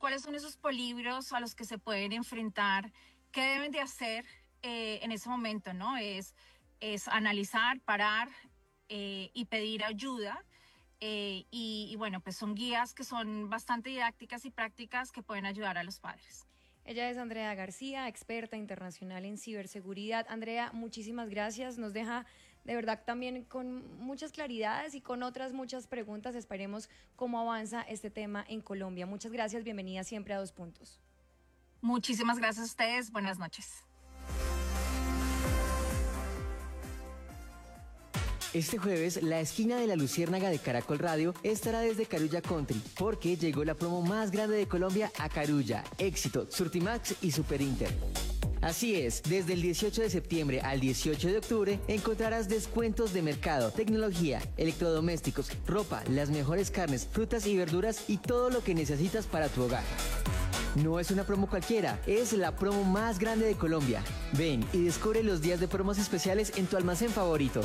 cuáles son esos peligros a los que se pueden enfrentar, qué deben de hacer en ese momento, ¿no? Es analizar, parar y pedir ayuda. Y bueno, pues son guías que son bastante didácticas y prácticas que pueden ayudar a los padres. Ella es Andrea García, experta internacional en ciberseguridad. Andrea, muchísimas gracias. Nos deja de verdad también con muchas claridades y con otras muchas preguntas. Esperemos cómo avanza este tema en Colombia. Muchas gracias, bienvenida siempre a Dos Puntos. Muchísimas gracias a ustedes, buenas noches. Este jueves, la esquina de la Luciérnaga de Caracol Radio estará desde Carulla Country, porque llegó la promo más grande de Colombia a Carulla, Éxito, Surtimax y Super Inter. Así es, desde el 18 de septiembre al 18 de octubre encontrarás descuentos de mercado, tecnología, electrodomésticos, ropa, las mejores carnes, frutas y verduras y todo lo que necesitas para tu hogar. No es una promo cualquiera, es la promo más grande de Colombia. Ven y descubre los días de promos especiales en tu almacén favorito.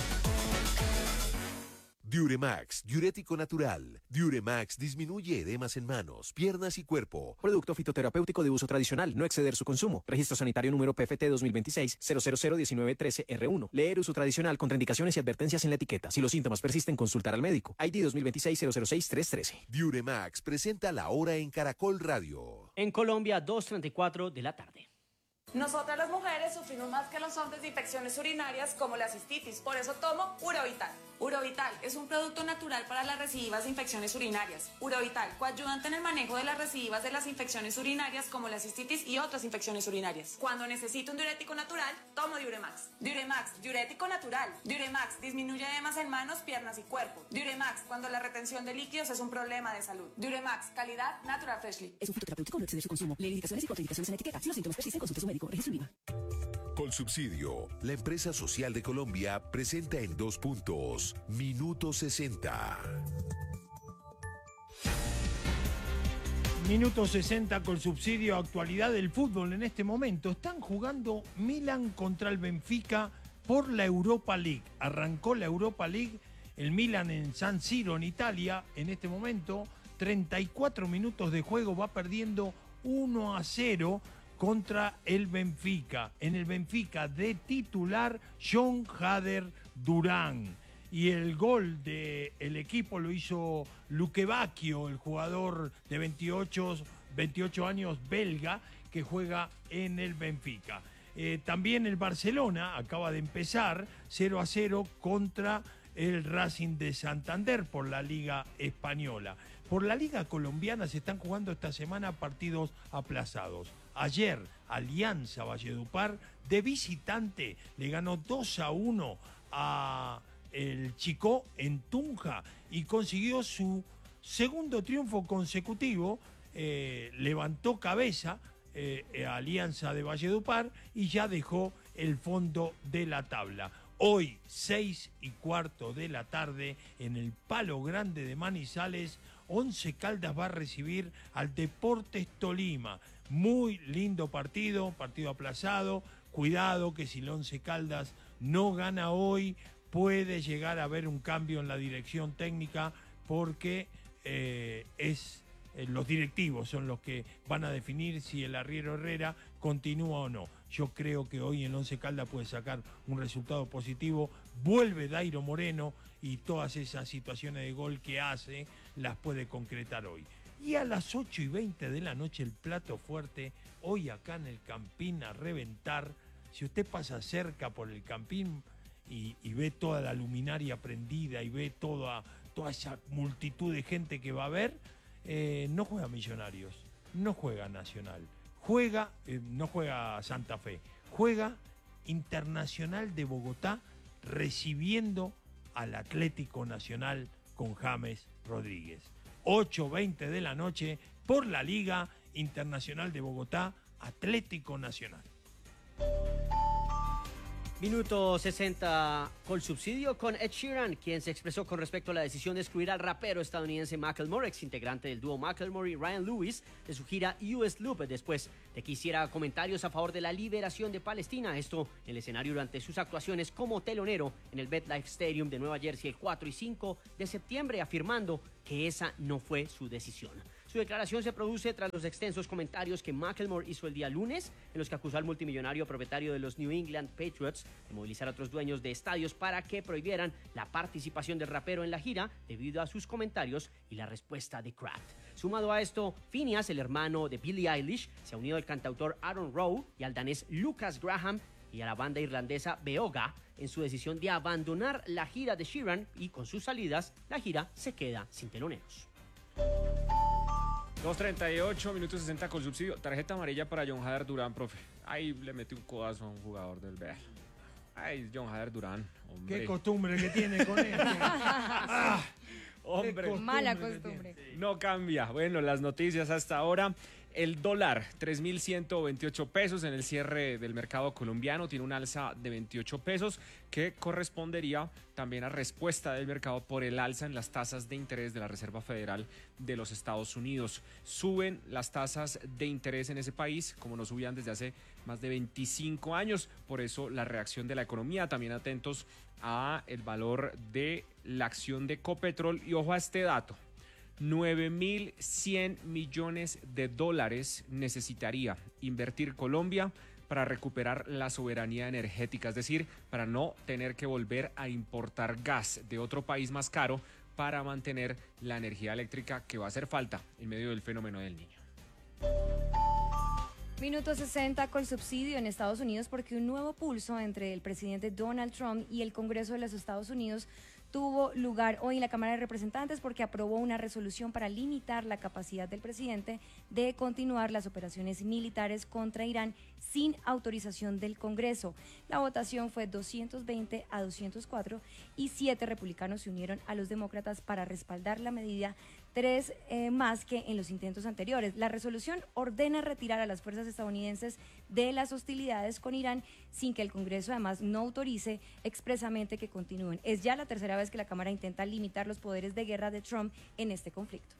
Diuremax, diurético natural. Diuremax disminuye edemas en manos, piernas y cuerpo. Producto fitoterapéutico de uso tradicional, no exceder su consumo. Registro sanitario número PFT 2026-0001913R1. Leer uso tradicional, contraindicaciones y advertencias en la etiqueta. Si los síntomas persisten, consultar al médico. ID 2026-006-313. Diuremax presenta la hora en Caracol Radio. En Colombia, 2:34 de la tarde. Nosotras las mujeres sufrimos más que los hombres de infecciones urinarias como la cistitis, por eso tomo Urovital. Urovital es un producto natural para las recidivas de infecciones urinarias. Urovital, coayudante en el manejo de las recidivas de las infecciones urinarias como la cistitis y otras infecciones urinarias. Cuando necesito un diurético natural, tomo Diuremax. Diuremax, diurético natural. Diuremax, disminuye edemas en manos, piernas y cuerpo. Diuremax, cuando la retención de líquidos es un problema de salud. Diuremax, calidad Natural Freshly. Es un fitoterapéutico, no exceder su consumo. Lee indicaciones y contraindicaciones en la etiqueta. Si los síntomas persisten, consulte a su médico. Registro IVA. Colsubsidio, la empresa social de Colombia, presenta en 2 puntos. Minuto 60. Minuto 60 Colsubsidio, actualidad del fútbol en este momento. Están jugando Milan contra el Benfica por la Europa League. Arrancó la Europa League, el Milan en San Siro, en Italia, en este momento. 34 minutos de juego, va perdiendo 1-0 contra el Benfica. En el Benfica de titular John Hader Durán. Y el gol del equipo lo hizo Luque Bacchio, el jugador de 28 años belga que juega en el Benfica. También el Barcelona acaba de empezar 0-0 contra el Racing de Santander por la Liga Española. Por la Liga Colombiana se están jugando esta semana partidos aplazados. Ayer, Alianza Valledupar de visitante le ganó 2-1 a el Chicó en Tunja y consiguió su segundo triunfo consecutivo. Levantó cabeza Alianza de Valledupar y ya dejó el fondo de la tabla. Hoy, 6:15 de la tarde, en el Palo Grande de Manizales, Once Caldas va a recibir al Deportes Tolima. Muy lindo partido aplazado. Cuidado que si el Once Caldas no gana hoy, puede llegar a haber un cambio en la dirección técnica porque los directivos son los que van a definir si el arriero Herrera continúa o no. Yo creo que hoy el Once Caldas puede sacar un resultado positivo. Vuelve Dairo Moreno y todas esas situaciones de gol que hace las puede concretar hoy. Y a las 8:20 de la noche el plato fuerte, hoy acá en el Campín a reventar. Si usted pasa cerca por el Campín y ve toda la luminaria prendida y ve toda esa multitud de gente que va a ver, no juega Millonarios, no juega Nacional, no juega Santa Fe, juega Internacional de Bogotá recibiendo al Atlético Nacional con James Rodríguez. 8:20 de la noche por la Liga Internacional de Bogotá, Atlético Nacional. Minuto 60 Colsubsidio con Ed Sheeran, quien se expresó con respecto a la decisión de excluir al rapero estadounidense Macklemore, ex integrante del dúo Macklemore y Ryan Lewis, de su gira US Loop, después de que hiciera comentarios a favor de la liberación de Palestina. Esto en el escenario durante sus actuaciones como telonero en el MetLife Stadium de Nueva Jersey el 4 y 5 de septiembre, afirmando que esa no fue su decisión. Su declaración se produce tras los extensos comentarios que Macklemore hizo el día lunes, en los que acusó al multimillonario propietario de los New England Patriots de movilizar a otros dueños de estadios para que prohibieran la participación del rapero en la gira debido a sus comentarios y la respuesta de Kraft. Sumado a esto, Phineas, el hermano de Billie Eilish, se ha unido al cantautor Aaron Rowe y al danés Lucas Graham y a la banda irlandesa Beoga en su decisión de abandonar la gira de Sheeran, y con sus salidas, la gira se queda sin teloneros. 2:38, minutos 60 con subsidio. Tarjeta amarilla para John Hader Durán, profe. Ahí le mete un codazo a un jugador del Real. Ay, John Hader Durán, hombre. Qué costumbre que tiene con esto. Hombre. Mala costumbre. No cambia. Bueno, las noticias hasta ahora. El dólar, 3.128 pesos en el cierre del mercado colombiano, tiene un alza de 28 pesos que correspondería también a respuesta del mercado por el alza en las tasas de interés de la Reserva Federal de los Estados Unidos. Suben las tasas de interés en ese país como no subían desde hace más de 25 años, por eso la reacción de la economía. También atentos a el valor de la acción de Copetrol y ojo a este dato. 9.100 millones de dólares necesitaría invertir Colombia para recuperar la soberanía energética, es decir, para no tener que volver a importar gas de otro país más caro para mantener la energía eléctrica que va a hacer falta en medio del fenómeno del Niño. Minuto 60 con subsidio en Estados Unidos, porque un nuevo pulso entre el presidente Donald Trump y el Congreso de los Estados Unidos tuvo lugar hoy en la Cámara de Representantes, porque aprobó una resolución para limitar la capacidad del presidente de continuar las operaciones militares contra Irán sin autorización del Congreso. La votación fue 220 a 204 y 7 republicanos se unieron a los demócratas para respaldar la medida, 3 más que en los intentos anteriores. La resolución ordena retirar a las fuerzas estadounidenses de las hostilidades con Irán sin que el Congreso además no autorice expresamente que continúen. Es ya la tercera vez que la Cámara intenta limitar los poderes de guerra de Trump en este conflicto.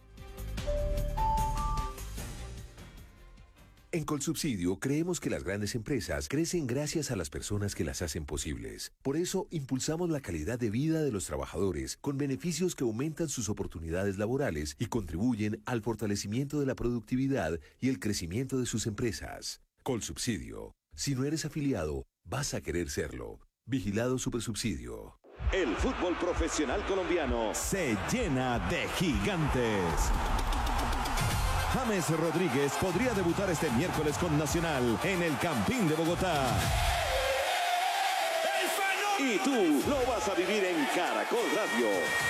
En Colsubsidio creemos que las grandes empresas crecen gracias a las personas que las hacen posibles. Por eso impulsamos la calidad de vida de los trabajadores con beneficios que aumentan sus oportunidades laborales y contribuyen al fortalecimiento de la productividad y el crecimiento de sus empresas. Colsubsidio. Si no eres afiliado, vas a querer serlo. Vigilado Supersubsidio. El fútbol profesional colombiano se llena de gigantes. James Rodríguez podría debutar este miércoles con Nacional en el Campín de Bogotá. Y tú lo vas a vivir en Caracol Radio.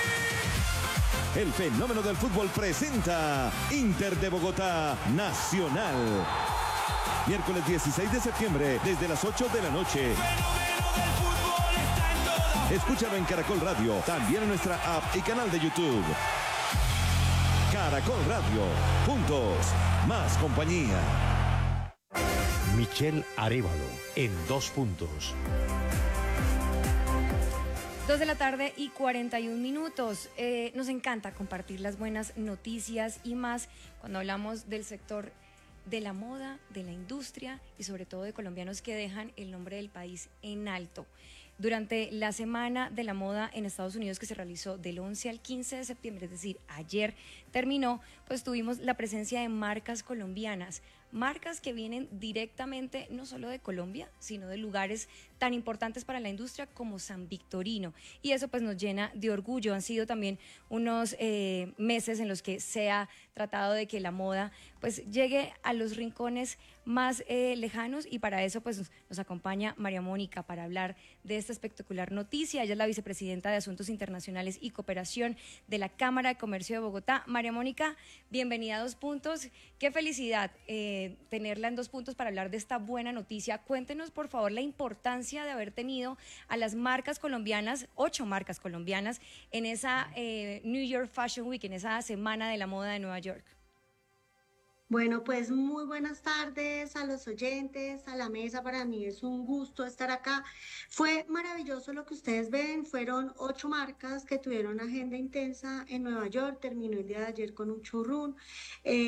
El fenómeno del fútbol presenta Inter de Bogotá Nacional. Miércoles 16 de septiembre desde las 8 de la noche. Escúchalo en Caracol Radio, también en nuestra app y canal de YouTube. Caracol Radio, juntos, más compañía. Michelle Arévalo, en 2 puntos. 2 de la tarde y 41 minutos. Nos encanta compartir las buenas noticias y más cuando hablamos del sector de la moda, de la industria y sobre todo de colombianos que dejan el nombre del país en alto. Durante la Semana de la Moda en Estados Unidos, que se realizó del 11 al 15 de septiembre, es decir, ayer terminó, pues tuvimos la presencia de marcas colombianas, marcas que vienen directamente no solo de Colombia, sino de lugares tan importantes para la industria como San Victorino. Y eso pues nos llena de orgullo. Han sido también unos meses en los que se ha tratado de que la moda pues llegue a los rincones más lejanos, y para eso pues nos acompaña María Mónica para hablar de esta espectacular noticia. Ella es la vicepresidenta de Asuntos Internacionales y Cooperación de la Cámara de Comercio de Bogotá. María Mónica, bienvenida a 2 puntos. Qué felicidad tenerla en 2 puntos para hablar de esta buena noticia. Cuéntenos por favor la importancia de haber tenido a las marcas colombianas, 8 marcas colombianas, en esa New York Fashion Week, en esa Semana de la Moda de Nueva York. Bueno, pues muy buenas tardes a los oyentes, a la mesa. Para mí es un gusto estar acá. Fue maravilloso lo que ustedes ven. Fueron 8 marcas que tuvieron agenda intensa en Nueva York. Terminó el día de ayer con un showroom.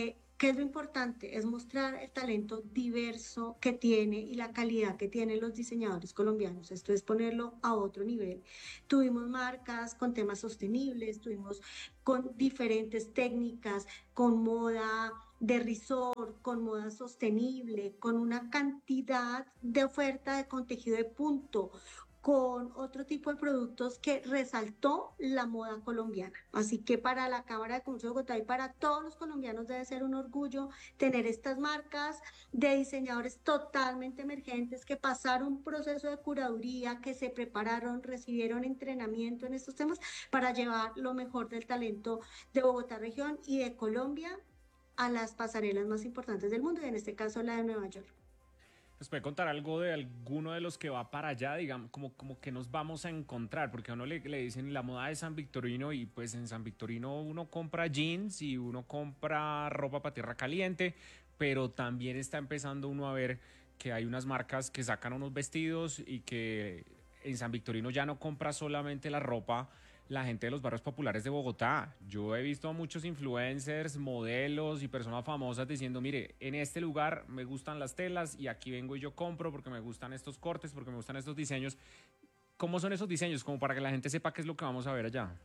¿Qué es lo importante? Es mostrar el talento diverso que tiene y la calidad que tienen los diseñadores colombianos. Esto es ponerlo a otro nivel. Tuvimos marcas con temas sostenibles, tuvimos con diferentes técnicas, con moda de resort, con moda sostenible, con una cantidad de oferta con tejido de punto, con otro tipo de productos que resaltó la moda colombiana. Así que para la Cámara de Comercio de Bogotá y para todos los colombianos debe ser un orgullo tener estas marcas de diseñadores totalmente emergentes que pasaron un proceso de curaduría, que se prepararon, recibieron entrenamiento en estos temas para llevar lo mejor del talento de Bogotá región y de Colombia a las pasarelas más importantes del mundo, y en este caso la de Nueva York. ¿Nos puede contar algo de alguno de los que va para allá, digamos, como que nos vamos a encontrar? Porque a uno le dicen la moda de San Victorino y pues en San Victorino uno compra jeans y uno compra ropa para tierra caliente, pero también está empezando uno a ver que hay unas marcas que sacan unos vestidos y que en San Victorino ya no compra solamente la ropa la gente de los barrios populares de Bogotá. Yo he visto a muchos influencers, modelos y personas famosas diciendo, mire, en este lugar me gustan las telas y aquí vengo y yo compro porque me gustan estos cortes, porque me gustan estos diseños. ¿Cómo son esos diseños? Como para que la gente sepa qué es lo que vamos a ver allá.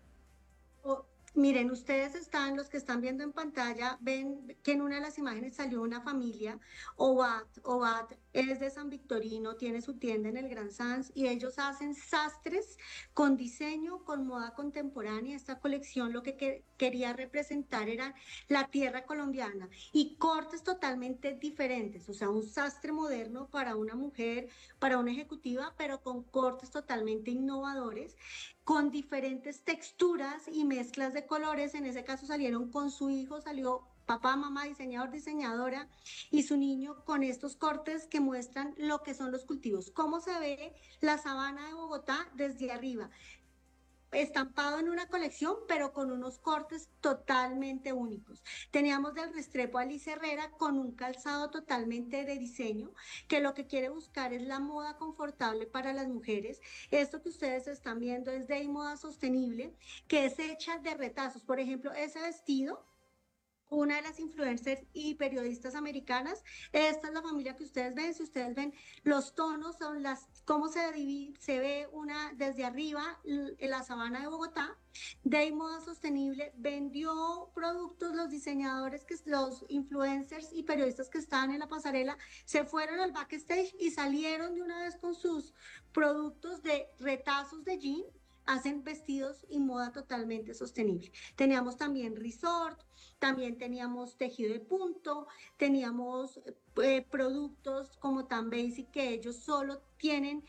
Miren, ustedes están, los que están viendo en pantalla, ven que en una de las imágenes salió una familia, Obat es de San Victorino, tiene su tienda en el Gran Sanz y ellos hacen sastres con diseño, con moda contemporánea. Esta colección lo que quería representar era la tierra colombiana y cortes totalmente diferentes, o sea, un sastre moderno para una mujer, para una ejecutiva, pero con cortes totalmente innovadores, con diferentes texturas y mezclas de colores. En ese caso salieron con su hijo, salió papá, mamá, diseñador, diseñadora y su niño con estos cortes que muestran lo que son los cultivos, cómo se ve la sabana de Bogotá desde arriba, estampado en una colección, pero con unos cortes totalmente únicos. Teníamos del Restrepo Alice Herrera con un calzado totalmente de diseño, que lo que quiere buscar es la moda confortable para las mujeres. Esto que ustedes están viendo es de moda sostenible, que es hecha de retazos. Por ejemplo, ese vestido, una de las influencers y periodistas americanas, esta es la familia que ustedes ven. Si ustedes ven los tonos, son cómo se ve una desde arriba, en la sabana de Bogotá. De moda sostenible vendió productos, los diseñadores, los influencers y periodistas que estaban en la pasarela se fueron al backstage y salieron de una vez con sus productos de retazos de jean. Hacen vestidos y moda totalmente sostenible. Teníamos también resort, también teníamos tejido de punto, teníamos productos como Tan Basic, que ellos solo tienen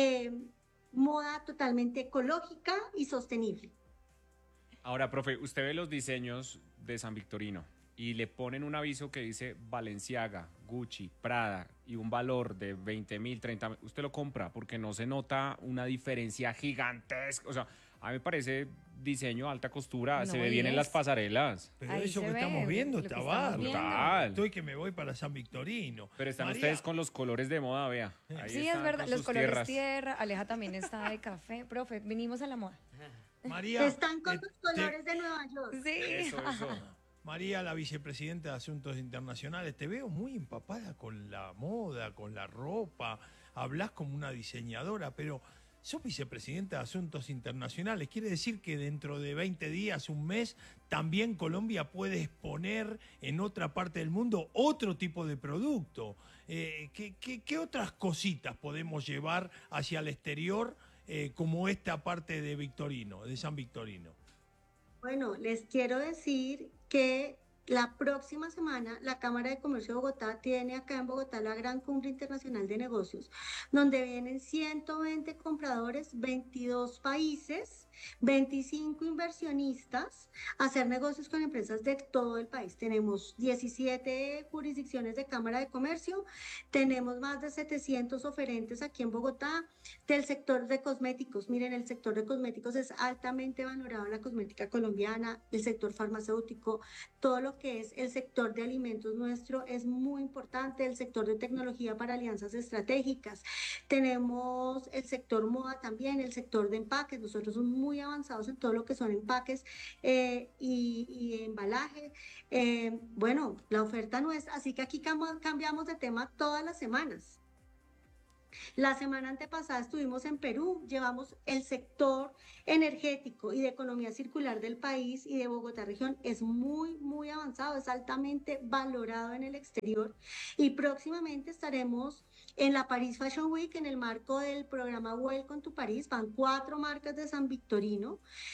moda totalmente ecológica y sostenible. Ahora, profe, usted ve los diseños de San Victorino y le ponen un aviso que dice Balenciaga, Gucci, Prada y un valor de 20.000, 30.000, usted lo compra porque no se nota una diferencia gigantesca. O sea, a mí me parece diseño alta costura, se ve bien en las pasarelas. Pero eso que estamos viendo está bárbaro. Estoy que me voy para San Victorino. Pero están ustedes con los colores de moda, vea. Ahí sí, es verdad, los colores tierra. Aleja también está de café. Profe, vinimos a la moda. María, están con los colores de Nueva York. Sí. Eso. María, la vicepresidenta de Asuntos Internacionales, te veo muy empapada con la moda, con la ropa, hablas como una diseñadora, pero sos vicepresidenta de Asuntos Internacionales. ¿Quiere decir que dentro de 20 días, un mes, también Colombia puede exponer en otra parte del mundo otro tipo de producto? ¿Qué otras cositas podemos llevar hacia el exterior como esta parte de Victorino, de San Victorino? Bueno, les quiero decir que la próxima semana la Cámara de Comercio de Bogotá tiene acá en Bogotá la Gran Cumbre Internacional de Negocios, donde vienen 120 compradores, 22 países, 25 inversionistas a hacer negocios con empresas de todo el país. Tenemos 17 jurisdicciones de Cámara de Comercio, tenemos más de 700 oferentes aquí en Bogotá del sector de cosméticos. Miren, el sector de cosméticos es altamente valorado en la cosmética colombiana, el sector farmacéutico, todo lo que es el sector de alimentos nuestro es muy importante, el sector de tecnología para alianzas estratégicas. Tenemos el sector moda también, el sector de empaques. Nosotros somos muy avanzados en todo lo que son empaques y embalaje. Bueno, la oferta nuestra, así que aquí cambiamos de tema todas las semanas. La semana antepasada estuvimos en Perú, llevamos el sector energético y de economía circular del país y de Bogotá región, es muy avanzado, es altamente valorado en el exterior y próximamente estaremos en la Paris Fashion Week en el marco del programa Welcome to Paris. Van 4 marcas de San Victorino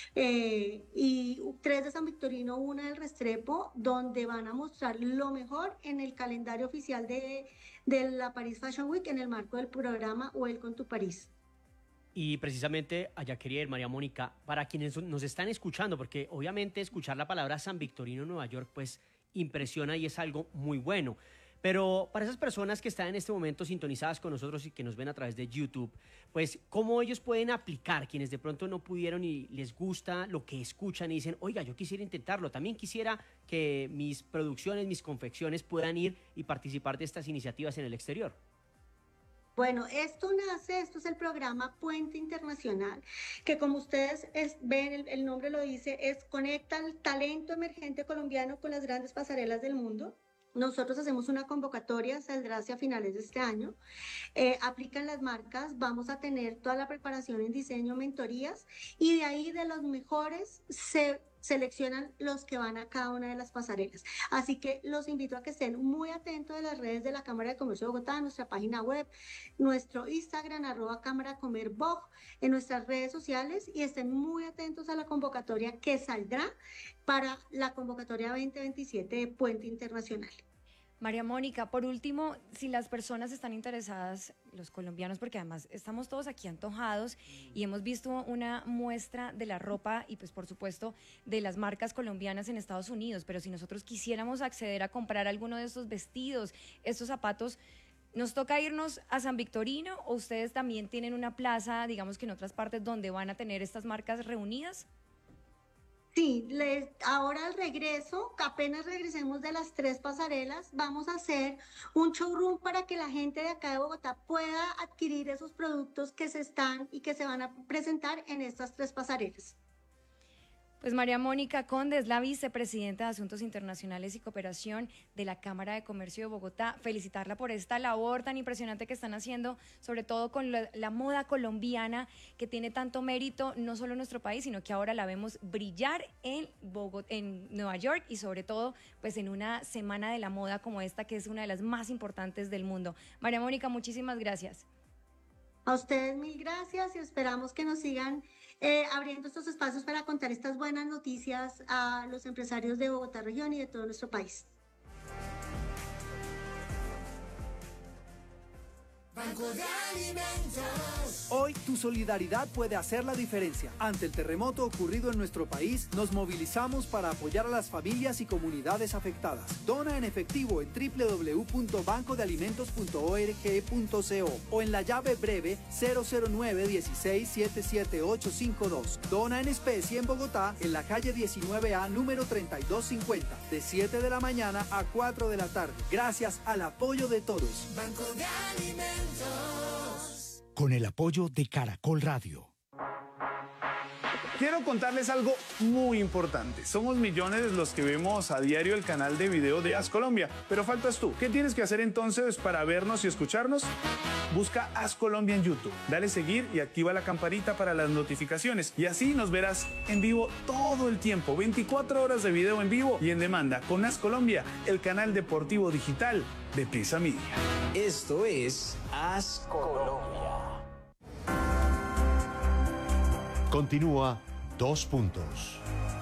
y 3 de San Victorino, una del Restrepo, donde van a mostrar lo mejor en el calendario oficial de la Paris Fashion Week en el marco del programa Welcome to Paris. Y precisamente allá quería ir, María Mónica, para quienes nos están escuchando, porque obviamente escuchar la palabra San Victorino, Nueva York, pues impresiona y es algo muy bueno. Pero para esas personas que están en este momento sintonizadas con nosotros y que nos ven a través de YouTube, pues cómo ellos pueden aplicar, quienes de pronto no pudieron y les gusta lo que escuchan y dicen, oiga, yo quisiera intentarlo, también quisiera que mis producciones, mis confecciones puedan ir y participar de estas iniciativas en el exterior. Bueno, esto es el programa Puente Internacional, que como ustedes ven, el nombre lo dice, conecta el talento emergente colombiano con las grandes pasarelas del mundo. Nosotros hacemos una convocatoria, saldrá hacia finales de este año. Aplican las marcas, vamos a tener toda la preparación en diseño, mentorías, y de ahí de los mejores se seleccionan los que van a cada una de las pasarelas. Así que los invito a que estén muy atentos de las redes de la Cámara de Comercio de Bogotá, nuestra página web, nuestro Instagram, @cámaracomerbog, en nuestras redes sociales, y estén muy atentos a la convocatoria que saldrá para la convocatoria 2027 de Puente Internacional. María Mónica, por último, si las personas están interesadas, los colombianos, porque además estamos todos aquí antojados y hemos visto una muestra de la ropa y pues por supuesto de las marcas colombianas en Estados Unidos, pero si nosotros quisiéramos acceder a comprar alguno de estos vestidos, estos zapatos, ¿nos toca irnos a San Victorino o ustedes también tienen una plaza, digamos que en otras partes donde van a tener estas marcas reunidas? Sí, ahora al regreso, apenas regresemos de las 3 pasarelas, vamos a hacer un showroom para que la gente de acá de Bogotá pueda adquirir esos productos que se están y que se van a presentar en estas 3 pasarelas. Pues María Mónica Conde es la vicepresidenta de Asuntos Internacionales y Cooperación de la Cámara de Comercio de Bogotá. Felicitarla por esta labor tan impresionante que están haciendo, sobre todo con la moda colombiana, que tiene tanto mérito, no solo en nuestro país, sino que ahora la vemos brillar en Nueva York y sobre todo pues en una semana de la moda como esta, que es una de las más importantes del mundo. María Mónica, muchísimas gracias. A ustedes 1000 gracias y esperamos que nos sigan abriendo estos espacios para contar estas buenas noticias a los empresarios de Bogotá región y de todo nuestro país. Banco de Alimentos. Hoy tu solidaridad puede hacer la diferencia. Ante el terremoto ocurrido en nuestro país, nos movilizamos para apoyar a las familias y comunidades afectadas. Dona en efectivo en www.bancodealimentos.org.co o en la llave breve 009-16-77852. Dona en especie en Bogotá, en la calle 19A, número 3250, de 7 de la mañana a 4 de la tarde. Gracias al apoyo de todos. Banco de Alimentos. Con el apoyo de Caracol Radio. Quiero contarles algo muy importante. Somos millones los que vemos a diario el canal de video de As Colombia, pero faltas tú. ¿Qué tienes que hacer entonces para vernos y escucharnos? Busca As Colombia en YouTube, dale seguir y activa la campanita para las notificaciones y así nos verás en vivo todo el tiempo, 24 horas de video en vivo y en demanda con As Colombia, el canal deportivo digital de Prisa Media. Esto es As Colombia. Continúa 2 puntos.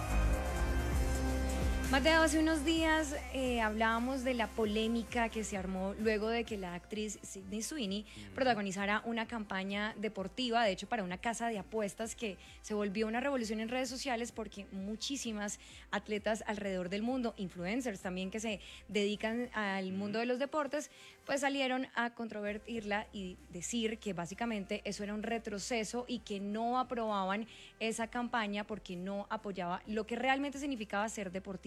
Mateo, hace unos días hablábamos de la polémica que se armó luego de que la actriz Sydney Sweeney protagonizara una campaña deportiva, de hecho para una casa de apuestas que se volvió una revolución en redes sociales porque muchísimas atletas alrededor del mundo, influencers también que se dedican al mundo de los deportes, pues salieron a controvertirla y decir que básicamente eso era un retroceso y que no aprobaban esa campaña porque no apoyaba lo que realmente significaba ser deportista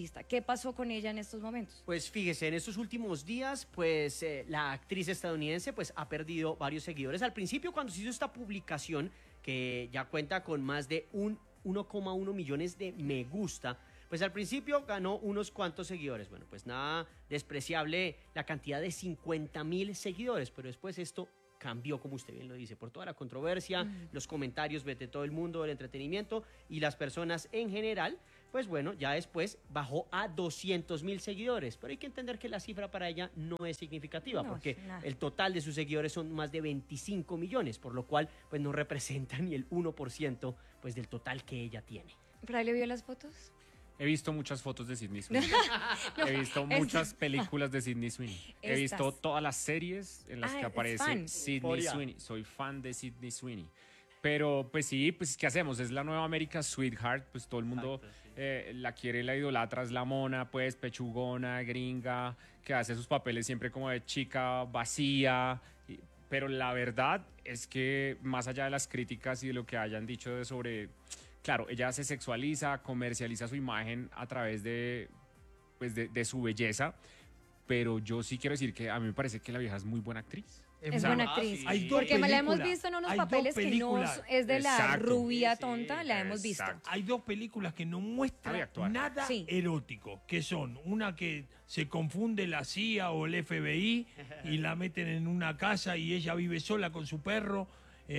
deportista. ¿Qué pasó con ella en estos momentos? Pues fíjese, en estos últimos días, pues la actriz estadounidense pues ha perdido varios seguidores. Al principio, cuando se hizo esta publicación, que ya cuenta con más de 1,1 millones de me gusta, pues al principio ganó unos cuantos seguidores. Bueno, pues nada despreciable la cantidad de 50,000 seguidores, pero después esto cambió, como usted bien lo dice, por toda la controversia, los comentarios de todo el mundo del entretenimiento y las personas en general. Pues bueno, ya después bajó a 200,000 seguidores, pero hay que entender que la cifra para ella no es significativa, No, porque es nada. el total de sus seguidores son más de 25 millones, por lo cual pues no representa ni el 1% pues del total que ella tiene. ¿Fraile vio las fotos? He visto muchas fotos de Sydney Sweeney. No, He visto muchas películas de Sydney Sweeney. He visto todas las series en las que ¿es aparece fan? Sydney Sweeney. Soy fan de Sydney Sweeney. Pero pues sí, pues ¿qué hacemos? Es la nueva America's Sweetheart, pues todo el mundo la quiere, la idolatra, es la mona, pues pechugona, gringa, que hace sus papeles siempre como de chica vacía. Pero la verdad es que más allá de las críticas y de lo que hayan dicho sobre... Claro, ella se sexualiza, comercializa su imagen a través de, pues de su belleza, pero yo sí quiero decir que a mí me parece que la vieja es muy buena actriz. Es buena actriz. Porque me la hemos visto en unos papeles que no es de la rubia tonta, la hemos visto. Hay dos películas que no muestran nada erótico, que son una que se confunde la CIA o el FBI y la meten en una casa y ella vive sola con su perro,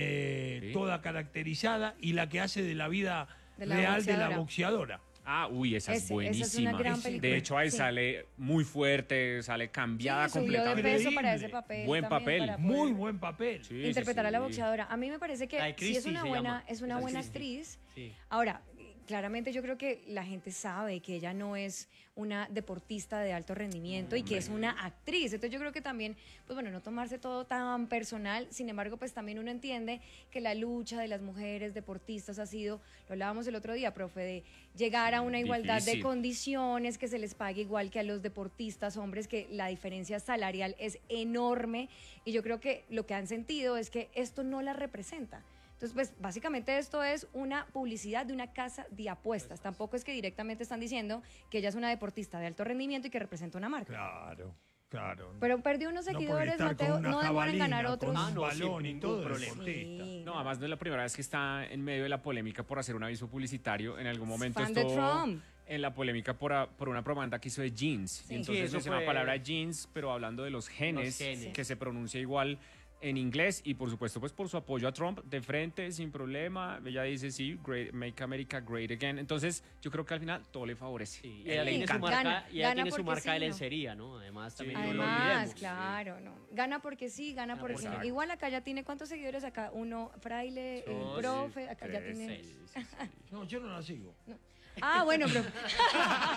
toda caracterizada, y la que hace de la vida real de la boxeadora. Ah, uy, esa es buenísima. Esa es una gran película. De hecho, ahí sale muy fuerte, sale cambiada completamente. Subió de peso para ese papel. Buen papel. Para muy buen papel. Sí, interpretar a la sí. boxeadora. A mí me parece que sí es una buena actriz. Sí. Ahora, claramente yo creo que la gente sabe que ella no es una deportista de alto rendimiento y que es una actriz. Entonces yo creo que también, pues bueno, no tomarse todo tan personal. Sin embargo, pues también uno entiende que la lucha de las mujeres deportistas ha sido, lo hablábamos el otro día, profe, de llegar a una igualdad de condiciones, que se les pague igual que a los deportistas hombres, que la diferencia salarial es enorme. Y yo creo que lo que han sentido es que esto no la representa. Entonces, pues básicamente esto es una publicidad de una casa de apuestas. Tampoco es que directamente están diciendo que ella es una deportista de alto rendimiento y que representa una marca. Claro, claro. Pero perdió unos seguidores, Mateo, no demora en ganar otros. Con un balón y todo problema. Sí, No, además no es la primera vez que está en medio de la polémica por hacer un aviso publicitario. En algún momento Fan de Trump. En la polémica por una propaganda que hizo de jeans. Sí. Y entonces Sí, es una palabra jeans, pero hablando de los genes, que se pronuncia igual en inglés, y por supuesto pues por su apoyo a Trump de frente, sin problema. Ella dice sí, Make America Great Again. Entonces yo creo que al final todo le favorece. Y ella tiene su marca, tiene su marca de lencería, ¿no? Además también no lo olvidemos. Claro, no. Gana porque sí, gana porque sí. Igual acá ya tiene, ¿cuántos seguidores acá? Uno, Fraile, el profe, acá ya tiene... No, yo no la sigo. No. Ah, bueno, pero...